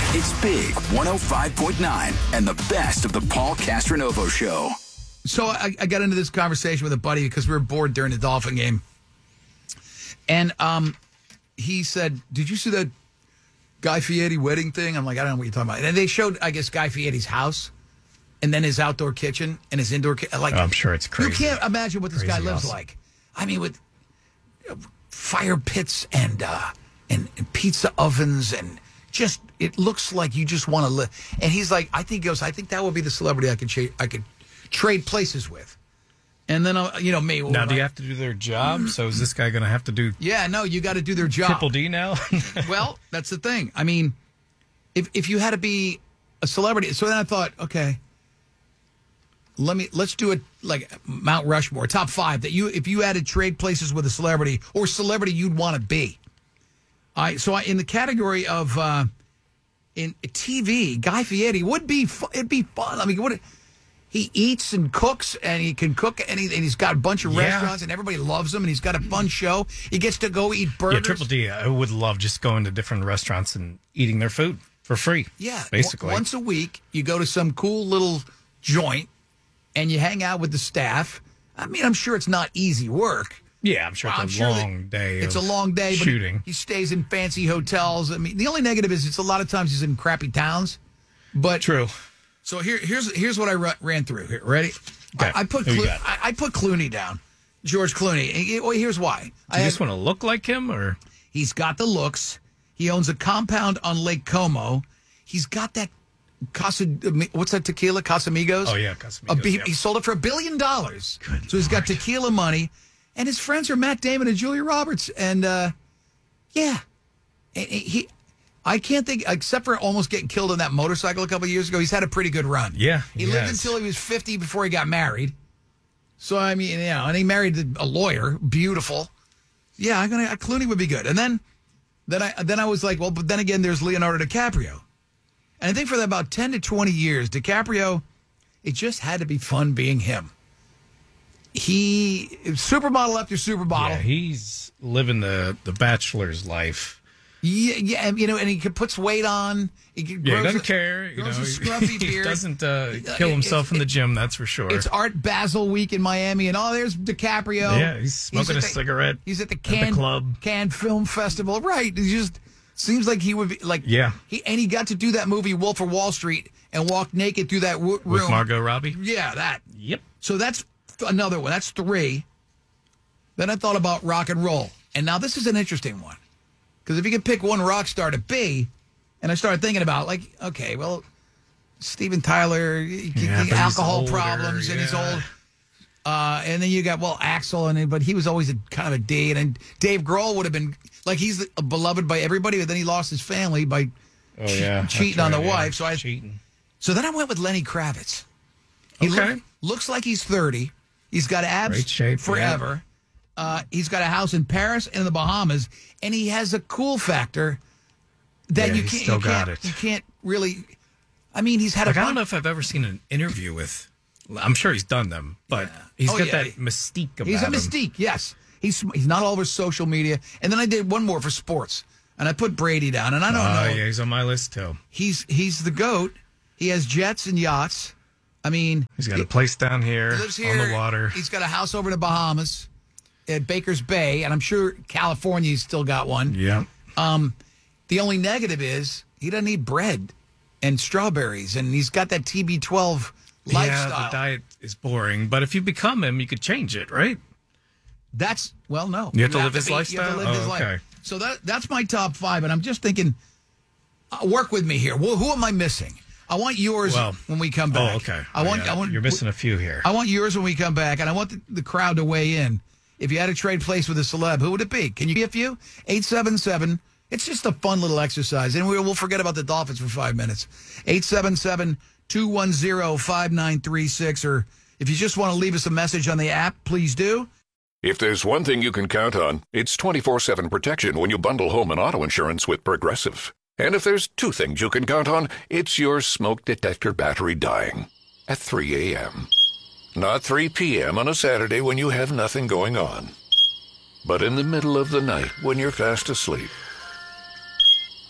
It's Big 105.9 and the best of the Paul Castronovo Show. So I got into this conversation with a buddy because we were bored during the Dolphin game. And he said, did you see that Guy Fieri wedding thing? I'm like, I don't know what you're talking about. And they showed, I guess, Guy Fieri's house and then his outdoor kitchen and his indoor kitchen. Like, I'm sure it's crazy. You can't imagine what this guy lives like. I mean, with fire pits and pizza ovens and just, it looks like you just want to live. And he's like, I think that would be the celebrity I could trade places with. And then, me. Now, do you have to do their job? So is this guy going to have to do... Yeah, no, you got to do their job. Triple D now? Well, that's the thing. I mean, if you had to be a celebrity... So then I thought, okay, let's do it like Mount Rushmore, top 5, that if you had to trade places with a celebrity or celebrity you'd want to be. In the category of in TV, Guy Fieri would be it'd be fun. I mean, he eats and cooks, and he can cook, and he's got a bunch of restaurants, and everybody loves him, and he's got a fun show. He gets to go eat burgers. Yeah, Triple D, I would love just going to different restaurants and eating their food for free. Yeah, basically. Once a week, you go to some cool little joint, and you hang out with the staff. I mean, I'm sure it's not easy work. Yeah, I'm sure it's a long day. It's a long day, but shooting. He stays in fancy hotels. I mean, the only negative is it's a lot of times he's in crappy towns. But true. So here's what I ran through. Here, ready? Okay. I put Clooney down. George Clooney. Here's why. Do you just want to look like him, or he's got the looks. He owns a compound on Lake Como. He's got that what's that tequila? Casamigos? Oh yeah, Casamigos. He sold it for $1 billion. So he's got tequila money. And his friends are Matt Damon and Julia Roberts. And, I can't think, except for almost getting killed on that motorcycle a couple of years ago, he's had a pretty good run. Yeah. He lived until he was 50 before he got married. So, I mean, and he married a lawyer. Beautiful. Yeah, Clooney would be good. And then I was like, well, but then again, there's Leonardo DiCaprio. And I think for about 10 to 20 years, DiCaprio, it just had to be fun being him. He supermodel after supermodel. Yeah, he's living the bachelor's life. Yeah, and he puts weight on. He doesn't care. Grows a scruffy beard. He doesn't kill himself in the gym. That's for sure. It's Art Basel week in Miami, and there's DiCaprio. Yeah, he's smoking a cigarette. He's at the Cannes Film Festival, right? He just seems like he would be like. Yeah. He got to do that movie Wolf of Wall Street and walk naked through that room with Margot Robbie. Yeah, that. Yep. So that's another one. That's 3. Then I thought about rock and roll. And now this is an interesting one. Because if you could pick one rock star to be, and I started thinking about, like, okay, well, Steven Tyler, alcohol problems, and he's old. And then you got, Axl, but he was always kind of a D. And Dave Grohl would have been, like, he's beloved by everybody, but then he lost his family by cheating on the wife. So then I went with Lenny Kravitz. He looks like he's 30. He's got abs great shape, forever. Yeah. He's got a house in Paris and in the Bahamas, and he has a cool factor that you can't really. I mean, he's had I don't know if I've ever seen an interview with. I'm sure he's done them, but he's got that mystique about him. He's a mystique, yes. He's not all over social media. And then I did one more for sports, and I put Brady down, and I don't know. Yeah, he's on my list too. He's the GOAT. He has jets and yachts. I mean, he's got a place down here, lives here on the water. He's got a house over in the Bahamas at Baker's Bay, and I'm sure California's still got one. Yeah. The only negative is he doesn't eat bread and strawberries, and he's got that TB12 lifestyle. Yeah, the diet is boring, but if you become him, you could change it, right? No. You have to live his lifestyle? You have to live his life. So that's my top 5, and I'm just thinking, work with me here. Well, who am I missing? I want yours when we come back. Oh, okay. I want. You're missing a few here. I want yours when we come back, and I want the crowd to weigh in. If you had to trade place with a celeb, who would it be? Can you give you 877? It's just a fun little exercise, and we'll forget about the Dolphins for 5 minutes. 877-210-5936, or if you just want to leave us a message on the app, please do. If there's one thing you can count on, it's 24/7 protection when you bundle home and auto insurance with Progressive. And if there's 2 things you can count on, it's your smoke detector battery dying at 3 a.m. Not 3 p.m. on a Saturday when you have nothing going on, but in the middle of the night when you're fast asleep. Oh,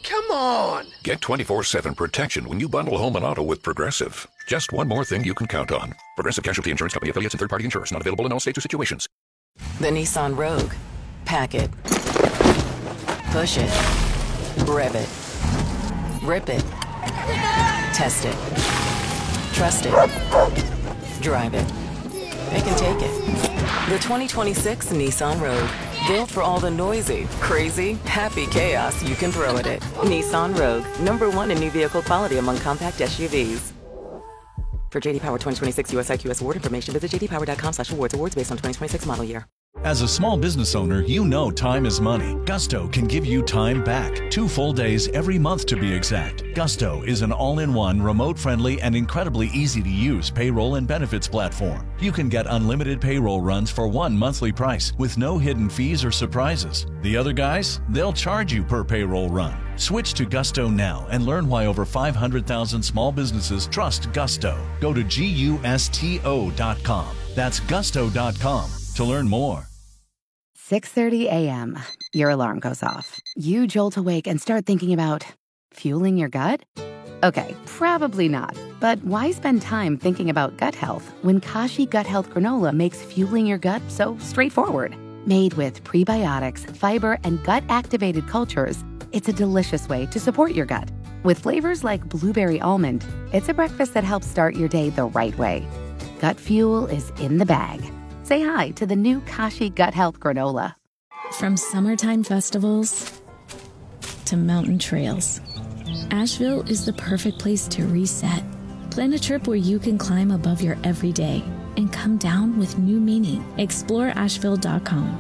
Come on! Get 24/7 protection when you bundle home and auto with Progressive. Just one more thing you can count on. Progressive Casualty Insurance Company affiliates and third-party insurers. Not available in all states or situations. The Nissan Rogue. Pack it. Push it. Rev it. Rip it. Test it. Trust it. Drive it. It can take it. The 2026 Nissan Rogue. Built for all the noisy, crazy, happy chaos you can throw at it. Nissan Rogue. #1 in new vehicle quality among compact SUVs. For JD Power 2026 US IQS award information, visit jdpower.com/awards. Awards based on 2026 model year. As a small business owner, you know time is money. Gusto can give you time back. 2 full days every month to be exact. Gusto is an all-in-one, remote-friendly, and incredibly easy-to-use payroll and benefits platform. You can get unlimited payroll runs for one monthly price with no hidden fees or surprises. The other guys, they'll charge you per payroll run. Switch to Gusto now and learn why over 500,000 small businesses trust Gusto. Go to GUSTO.com. That's gusto.com to learn more. 6:30 a.m. Your alarm goes off. You jolt awake and start thinking about fueling your gut? Okay, probably not. But why spend time thinking about gut health when Kashi Gut Health Granola makes fueling your gut so straightforward? Made with prebiotics, fiber, and gut-activated cultures, it's a delicious way to support your gut. With flavors like blueberry almond, it's a breakfast that helps start your day the right way. Gut fuel is in the bag. Say hi to the new Kashi Gut Health Granola. From summertime festivals to mountain trails, Asheville is the perfect place to reset. Plan a trip where you can climb above your everyday and come down with new meaning. Explore Asheville.com.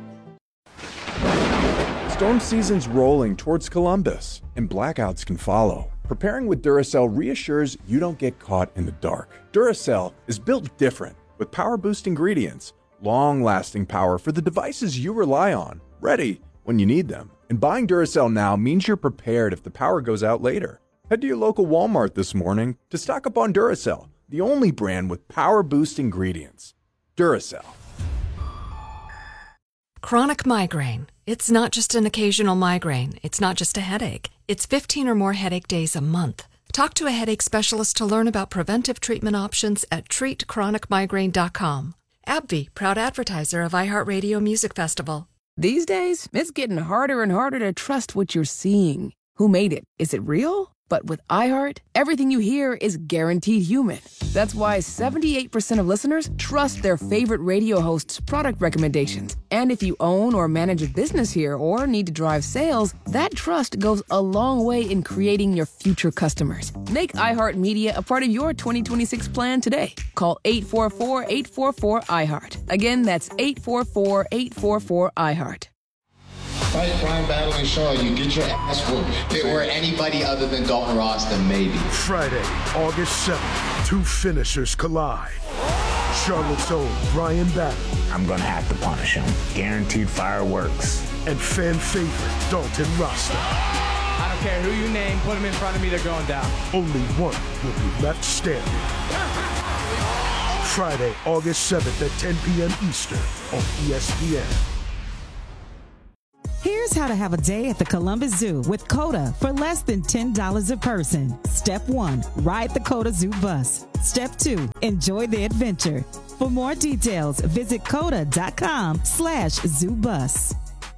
Storm season's rolling towards Columbus, and blackouts can follow. Preparing with Duracell reassures you don't get caught in the dark. Duracell is built different, with power-boost ingredients, long-lasting power for the devices you rely on, ready when you need them. And buying Duracell now means you're prepared if the power goes out later. Head to your local Walmart this morning to stock up on Duracell, the only brand with power-boost ingredients. Duracell. Chronic migraine. It's not just an occasional migraine. It's not just a headache. It's 15 or more headache days a month. Talk to a headache specialist to learn about preventive treatment options at treatchronicmigraine.com. AbbVie, proud advertiser of iHeartRadio Music Festival. These days, it's getting harder and harder to trust what you're seeing. Who made it? Is it real? But with iHeart, everything you hear is guaranteed human. That's why 78% of listeners trust their favorite radio hosts' product recommendations. And if you own or manage a business here or need to drive sales, that trust goes a long way in creating your future customers. Make iHeartMedia a part of your 2026 plan today. Call 844-844-iHeart. Again, that's 844-844-iHeart. Fight crime, battle, and show. You get your ass whooped. If it were anybody other than Dalton Ross, then maybe. Friday, August 7th, 2 finishers collide. Charlotte's own Brian Battle. I'm going to have to punish him. Guaranteed fireworks. And fan favorite Dalton Rasta. I don't care who you name, put him in front of me, they're going down. Only one will be left standing. Friday, August 7th at 10 p.m. Eastern on ESPN. Here's how to have a day at the Columbus Zoo with COTA for less than $10 a person. Step 1, ride the COTA Zoo bus. Step 2, enjoy the adventure. For more details, visit COTA.com/zoobus.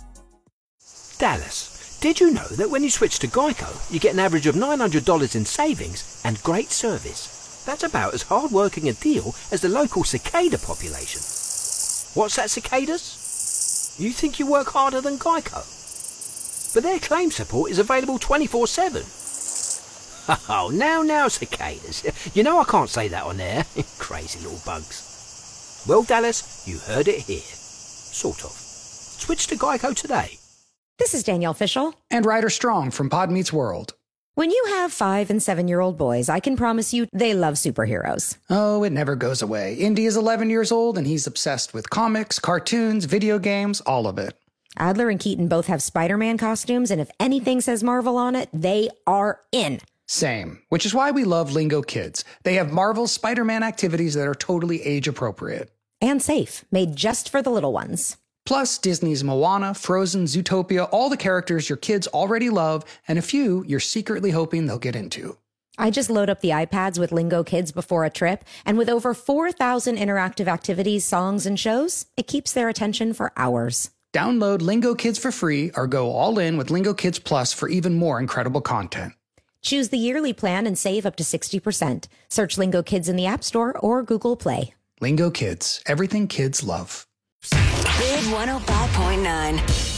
Dallas, did you know that when you switch to Geico, you get an average of $900 in savings and great service? That's about as hard-working a deal as the local cicada population. What's that, cicadas? You think you work harder than Geico? But their claim support is available 24/7. Oh, now, cicadas. You know I can't say that on air. Crazy little bugs. Well, Dallas, you heard it here. Sort of. Switch to Geico today. This is Danielle Fishel. And Ryder Strong from Pod Meets World. When you have 5- and 7-year-old boys, I can promise you they love superheroes. Oh, it never goes away. Indy is 11 years old, and he's obsessed with comics, cartoons, video games, all of it. Adler and Keaton both have Spider-Man costumes, and if anything says Marvel on it, they are in. Same, which is why we love Lingo Kids. They have Marvel Spider-Man activities that are totally age-appropriate. And safe, made just for the little ones. Plus, Disney's Moana, Frozen, Zootopia, all the characters your kids already love, and a few you're secretly hoping they'll get into. I just load up the iPads with Lingo Kids before a trip, and with over 4,000 interactive activities, songs, and shows, it keeps their attention for hours. Download Lingo Kids for free or go all in with Lingo Kids Plus for even more incredible content. Choose the yearly plan and save up to 60%. Search Lingo Kids in the App Store or Google Play. Lingo Kids, everything kids love. Big 105.9.